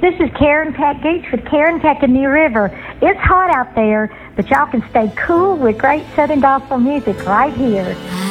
This is Karen Peck Gooch with Karen Peck and New River. It's hot out there, but y'all can stay cool with great Southern gospel music right here.